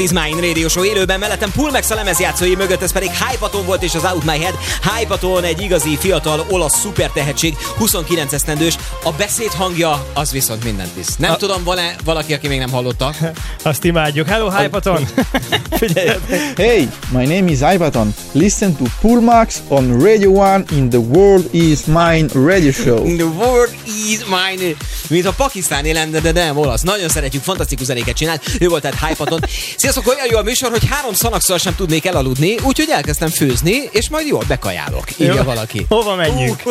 Is Mine Radio Show élőben, mellettem Pulmex a lemezjátszói mögött, ez pedig Hypaton volt és az Out My Head. Hypaton egy igazi fiatal olasz szupertehetség, 29 esztendős. A beszéd hangja az viszont mindent visz. Nem tudom, van-e valaki, aki még nem hallotta? Azt imádjuk. Hello, Hypaton! Hey, my name is Hypaton. Listen to Pulmex on Radio 1 in the World Is Mine Radio Show. The World Is Mine. Mint a pakisztáni lenne, de nem olasz. Nagyon szeretjük, fantasztikus zenéket csinált. Ő volt tehát Hypaton. Sziasztok, olyan jó a műsor, hogy 3 szanakszal sem tudnék elaludni, úgyhogy elkezdtem főzni, és majd jól bekajálok, írja valaki. Hova menjünk?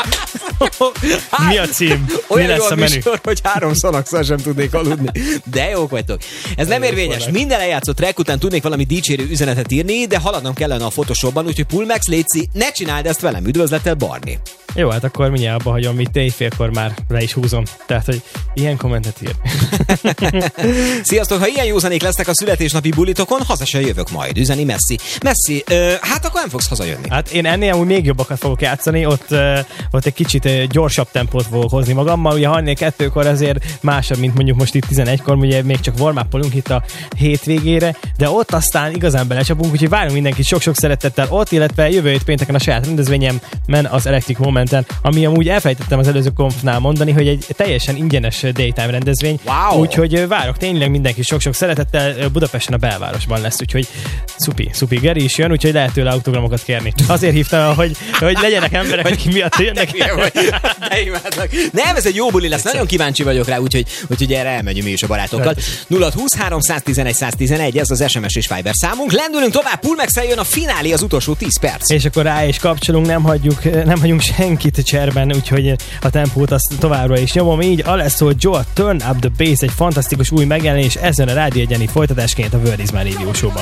Mi a cím? Olyan Mi lesz jó a a menü? műsor, hogy 3 szanakszal sem tudnék aludni. De jók vagytok. Ez nem érvényes. Minden eljátszott track után tudnék valami dicsérő üzenetet írni, de haladnom kellene a Photoshopban, úgyhogy Pulmex, létszi, ne csináld ezt velem. Üdvözlettel, Barni. Jó, hát akkor mindjárt abba hagyom, itt éjfélkor már le is húzom. Tehát, hogy ilyen kommentet ír. Sziasztok, ha ilyen józanék lesznek a születésnapi bulitokon, haza se jövök majd, üzeni Messi, hát akkor nem fogsz hazajönni. Hát én ennél amúgy még jobbakat fogok játszani, ott egy kicsit gyorsabb tempót fogok hozni magammal, ugye 32-kor azért másabb, mint mondjuk most itt 11-kor, ugye még csak warm-upolunk itt a hétvégére, de ott aztán igazán belecsapunk, úgyhogy várunk mindenkit sok-sok szeretettel ott, illetve jövő hét pénteken a saját rendezvényemben az Electric Momenten, ami amúgy elfelejtettem az előző konfnál mondani, hogy egy teljesen ingyenes daytime rendezvény, wow. Úgyhogy várok tényleg mindenki sok-sok szeretettel, Budapesten a belvárosban lesz, úgyhogy szupi, Geri is jön, úgyhogy lehet tőle autogramokat kérni. Azért hívtam, hogy legyenek emberek, akik miatt jönnek. De imádlak. Nem, ez egy jó buli lesz, nagyon kíváncsi vagyok rá, úgyhogy erre elmegyünk mi is a barátokkal. 0623 111 111, ez az SMS és Viber számunk. Lendülünk tovább, Pulmex-el jön a finálé, az utolsó 10 perc. És akkor rá is kapcsolunk, nem hagyunk senkit cserben, úgyhogy a tempót azt továbbra is nyomom így. Alesso Joe, Turn Up The Bass, egy fantasztikus új megjelenés ezen a Rádió Egyeni folytatásként a World Is Mine Radio Show-ban.